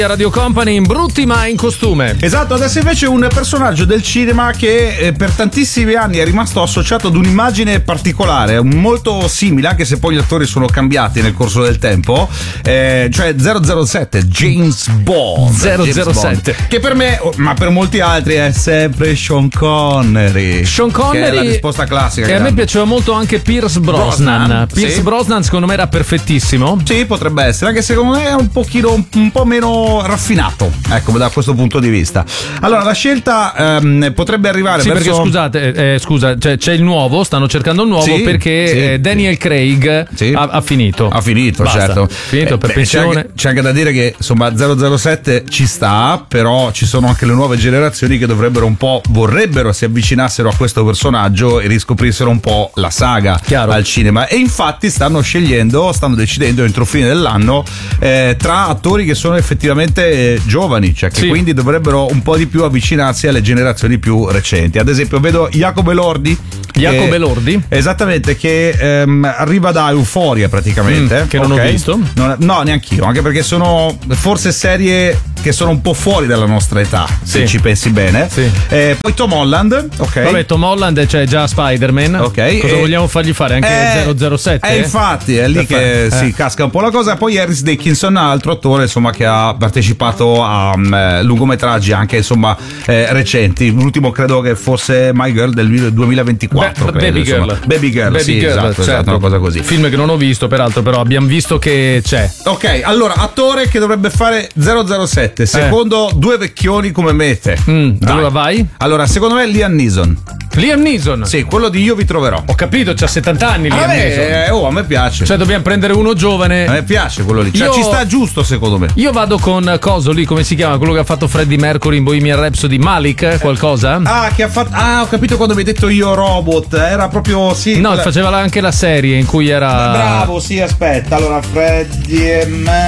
Radio Company in brutti ma in costume. Esatto, adesso invece un personaggio del cinema che per tantissimi anni è rimasto associato ad un'immagine particolare, molto simile, anche se poi gli attori sono cambiati nel corso del tempo, cioè 007, James Bond. 007. Che per me, ma per molti altri, è sempre Sean Connery. Sean Connery, che è la risposta classica. E a me piaceva molto anche Pierce Brosnan. Pierce sì. Brosnan secondo me era perfettissimo. Sì, potrebbe essere, anche secondo me è un po' meno raffinato, ecco, da questo punto di vista. Allora la scelta potrebbe arrivare sì, verso... perché scusate, scusa, c'è il nuovo, stanno cercando il nuovo, sì, perché sì, Daniel Craig ha finito. Ha finito, basta, certo. Finito per pensione. C'è anche da dire che insomma 007 ci sta, però ci sono anche le nuove generazioni che vorrebbero si avvicinassero a questo personaggio e riscoprissero un po' la saga. Chiaro. Al cinema, e infatti stanno decidendo entro fine dell'anno tra attori che sono effettivamente giovani, cioè che quindi dovrebbero un po' di più avvicinarsi alle generazioni più recenti. Ad esempio vedo Jacopo Elordi, esattamente, che arriva da Euphoria praticamente, che non ho visto. No, neanch'io, anche perché sono forse serie che sono un po' fuori dalla nostra età, se ci pensi bene. Poi Tom Holland, vabbè, Tom Holland c'è già Spider-Man, cosa vogliamo fargli fare? Anche 007? Infatti è lì che si casca un po' la cosa. Poi Harris Dickinson, altro attore insomma che ha partecipato a lungometraggi anche insomma recenti. L'ultimo credo che fosse My Girl del 2024. Baby Girl, esatto, una cosa così. Film che non ho visto peraltro, però abbiamo visto che c'è. Ok, allora attore che dovrebbe fare 007 secondo due vecchioni come mete. Allora vai. Allora secondo me Liam Neeson. Sì, quello di Io vi troverò. Ho capito, c'ha 70 anni Liam Neeson. A me piace. Cioè dobbiamo prendere uno giovane. A me piace quello lì. Cioè ci sta giusto secondo me. Io vado con coso lì, come si chiama? Quello che ha fatto Freddie Mercury in Bohemian Rhapsody, Malik, qualcosa? Che ha fatto. Ho capito quando mi hai detto Io Robot. Era proprio No, faceva anche la serie in cui era. Bravo, sì, aspetta. Allora Freddie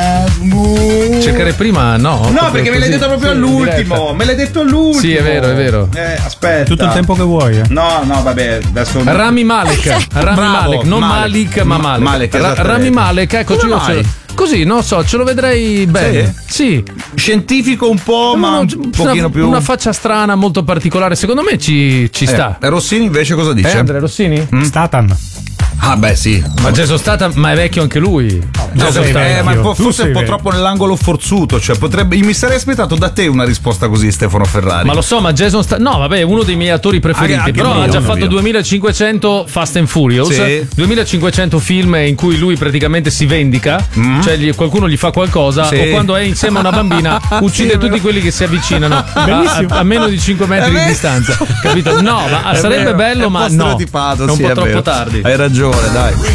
cercare prima, no? No, perché me l'hai detto proprio all'ultimo. Me l'hai detto all'ultimo. Sì, è vero. Aspetta. Tutto il tempo che vuoi. No, vabbè, adesso. Rami Malek. Non Malik, ma Malek. Rami Malek, ecco, così, non so, ce lo vedrei bene. Sì. Scientifico un po', ma un pochino più. Una faccia strana, molto particolare. Secondo me ci sta. Rossini invece cosa dice? Andrea Rossini? Statham. Ah, beh, sì. Ma Jason Statham, ma è vecchio anche lui. Ma forse è un po' troppo nell'angolo forzuto. Cioè, mi sarei aspettato da te una risposta così, Stefano Ferrari. Ma lo so, ma Jason Statham. No, vabbè, è uno dei miei attori preferiti. Anche però ha già fatto 2500 Fast and Furious, 2500 film in cui lui praticamente si vendica. Cioè, qualcuno gli fa qualcosa. O quando è insieme a una bambina, uccide tutti quelli che si avvicinano a meno di 5 metri di distanza. Capito? No, ma sarebbe bello, ma no. È un po' troppo tardi. Hai ragione, dai.